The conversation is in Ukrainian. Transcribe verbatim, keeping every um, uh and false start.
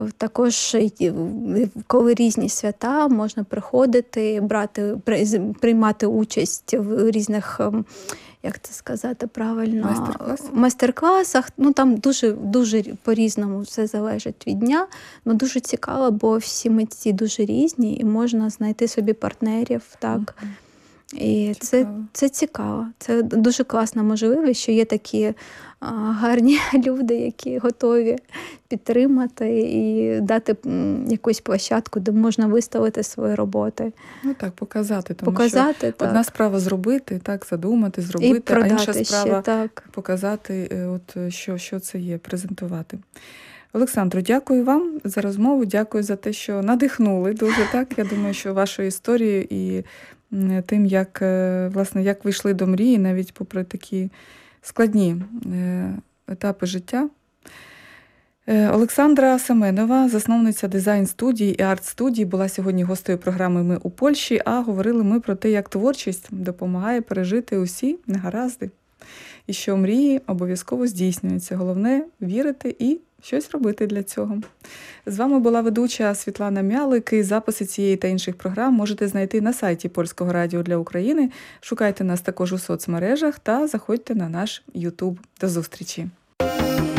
Також, й коли різні свята, можна приходити, брати, приймати участь в різних, як це сказати правильно, Майстер-класах? майстер-класах. Ну, там дуже, дуже по-різному все залежить від дня. Ну, дуже цікаво, бо всі митці дуже різні, і можна знайти собі партнерів, так. Мгм. І це, це цікаво. Це дуже класна можливість, що є такі а, гарні люди, які готові підтримати і дати м, якусь площадку, де можна виставити свої роботи. Ну так, показати. Тому Показати, що так. одна справа зробити, так, задумати, зробити, І продати а інша справа ще, так. показати, е, от, що, що це є, презентувати. Олександро, дякую вам за розмову, дякую за те, що надихнули дуже, так. Я думаю, що вашою історією і м, тим, як, е, власне, як ви йшли до мрії, навіть попри такі складні е, етапи життя. Е, Олександра Семенова, засновниця дизайн-студії і арт-студії, була сьогодні гостею програми «Ми у Польщі», а говорили ми про те, як творчість допомагає пережити усі негаразди. І що мрії обов'язково здійснюються. Головне – вірити і щось робити для цього. З вами була ведуча Світлана Мялик. І записи цієї та інших програм можете знайти на сайті Польського радіо для України. Шукайте нас також у соцмережах та заходьте на наш YouTube. До зустрічі!